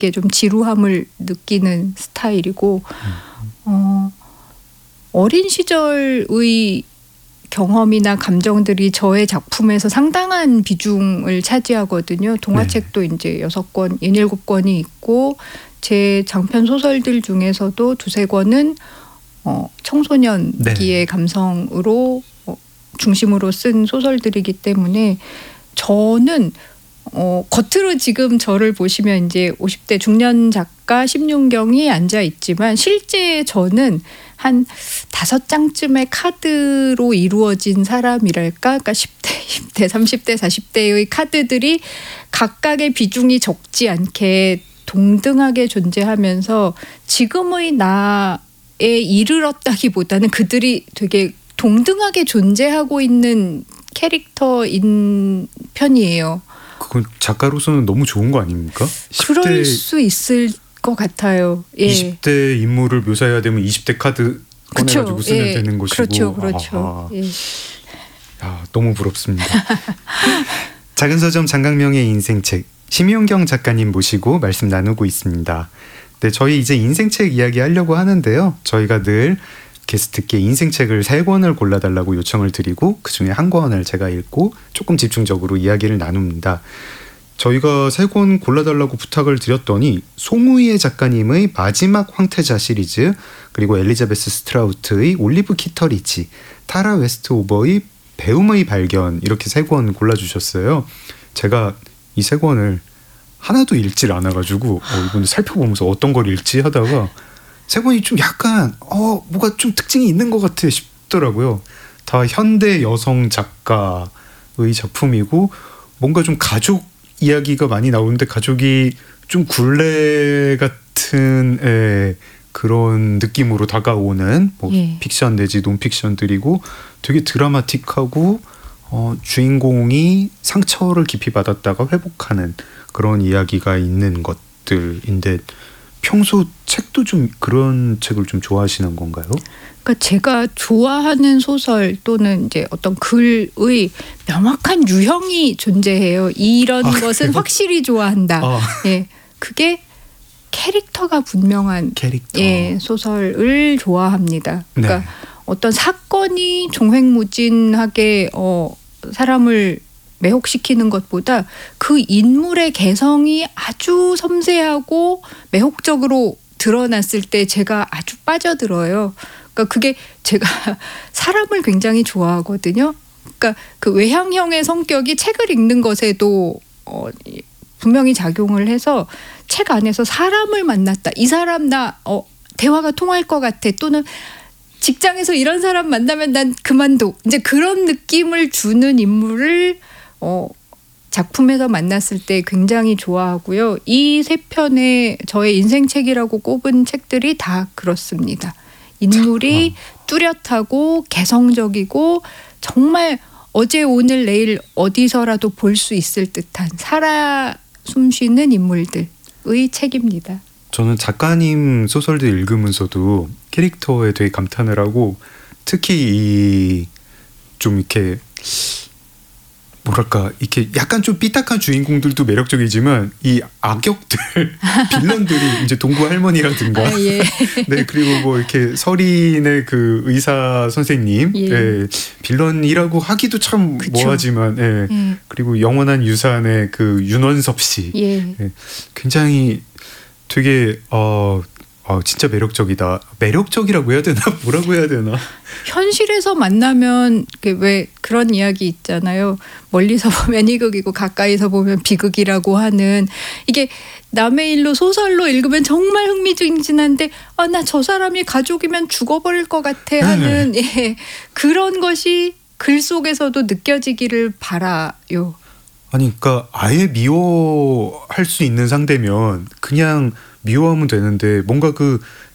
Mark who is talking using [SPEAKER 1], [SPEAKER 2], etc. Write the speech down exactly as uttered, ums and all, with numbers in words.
[SPEAKER 1] 게 좀 지루함을 느끼는 스타일이고 어, 어린 시절의 경험이나 감정들이 저의 작품에서 상당한 비중을 차지하거든요. 동화책도 네. 이제 여섯 권, 예닐곱 권이 있고 제 장편 소설들 중에서도 두세 권은 어, 청소년기의 네. 감성으로 어, 중심으로 쓴 소설들이기 때문에 저는 어, 겉으로 지금 저를 보시면 이제 오십 대 중년 작가 심윤경이 앉아 있지만 실제 저는 한 다섯 장쯤의 카드로 이루어진 사람이랄까? 그러니까 십 대, 이십 대, 삼십 대, 사십 대의 카드들이 각각의 비중이 적지 않게 동등하게 존재하면서 지금의 나에 이르렀다기보다는 그들이 되게 동등하게 존재하고 있는 캐릭터인 편이에요.
[SPEAKER 2] 그건 작가로서는 너무 좋은 거 아닙니까?
[SPEAKER 1] 그럴 수 있을 것 같아요. 예.
[SPEAKER 2] 이십 대 인물을 묘사해야 되면 이십 대 카드 꺼내가지고 그쵸. 쓰면
[SPEAKER 1] 예.
[SPEAKER 2] 되는 것이고.
[SPEAKER 1] 그렇죠. 그렇죠. 예.
[SPEAKER 2] 야, 너무 부럽습니다. 작은 서점 장강명의 인생책 심윤경 작가님 모시고 말씀 나누고 있습니다. 네, 저희 이제 인생책 이야기 하려고 하는데요. 저희가 늘 게스트께 인생책을 세 권을 골라달라고 요청을 드리고 그중에 한 권을 제가 읽고 조금 집중적으로 이야기를 나눕니다. 저희가 세 권 골라달라고 부탁을 드렸더니 송우희애 작가님의 마지막 황태자 시리즈, 그리고 엘리자베스 스트라우트의 올리브 키터리지, 타라 웨스트오버의 배움의 발견, 이렇게 세 권 골라주셨어요. 제가 이 세 권을 하나도 읽질 않아가지고 어, 이번에 살펴보면서 어떤 걸 읽지 하다가 세 권이 좀 약간 어 뭐가 좀 특징이 있는 것 같아 싶더라고요. 다 현대 여성 작가의 작품이고 뭔가 좀 가족 이야기가 많이 나오는데 가족이 좀 굴레 같은 에, 그런 느낌으로 다가오는 뭐 예. 픽션 내지 논픽션들이고 되게 드라마틱하고 어, 주인공이 상처를 깊이 받았다가 회복하는 그런 이야기가 있는 것들인데 평소 책도 좀 그런 책을 좀 좋아하시는 건가요?
[SPEAKER 1] 그러니까 제가 좋아하는 소설 또는 이제 어떤 글의 명확한 유형이 존재해요. 이런 아, 것은 그래요? 확실히 좋아한다. 아. 예, 그게 캐릭터가 분명한 캐릭터. 예, 소설을 좋아합니다. 그러니까 네. 어떤 사건이 종횡무진하게 어, 사람을 매혹시키는 것보다 그 인물의 개성이 아주 섬세하고 매혹적으로 드러났을 때 제가 아주 빠져들어요. 그러니까 그게 제가 사람을 굉장히 좋아하거든요. 그러니까 그 외향형의 성격이 책을 읽는 것에도 어, 분명히 작용을 해서 책 안에서 사람을 만났다. 이 사람 나 어, 대화가 통할 것 같아. 또는 직장에서 이런 사람 만나면 난 그만둬. 이제 그런 느낌을 주는 인물을 어, 작품에서 만났을 때 굉장히 좋아하고요. 이 세 편의 저의 인생책이라고 꼽은 책들이 다 그렇습니다. 인물이 뚜렷하고 개성적이고 정말 어제 오늘 내일 어디서라도 볼 수 있을 듯한 살아 숨쉬는 인물들의 책입니다.
[SPEAKER 2] 저는 작가님 소설들 읽으면서도 캐릭터에 되게 감탄을 하고 특히 이 좀 이렇게 뭐랄까 이렇게 약간 좀 삐딱한 주인공들도 매력적이지만 이 악역들 빌런들이 이제 동구 할머니라든가
[SPEAKER 1] 아, 예.
[SPEAKER 2] 네 그리고 뭐 이렇게 서린의 그 의사 선생님 예. 예, 빌런이라고 하기도 참 그쵸. 뭐하지만 예. 예. 그리고 영원한 유산의 그 윤원섭 씨
[SPEAKER 1] 예.
[SPEAKER 2] 예. 굉장히 되게 어. 어, 진짜 매력적이다. 매력적이라고 해야 되나? 뭐라고 해야 되나?
[SPEAKER 1] 현실에서 만나면 왜 그런 이야기 있잖아요. 멀리서 보면 희극이고 가까이서 보면 비극이라고 하는 이게 남의 일로 소설로 읽으면 정말 흥미진진한데 아, 나 저 사람이 가족이면 죽어버릴 것 같아 하는 예, 그런 것이 글 속에서도 느껴지기를 바라요.
[SPEAKER 2] 아니 그러니까 아예 미워할 수 있는 상대면 그냥 미워하면 되는데 뭔가 그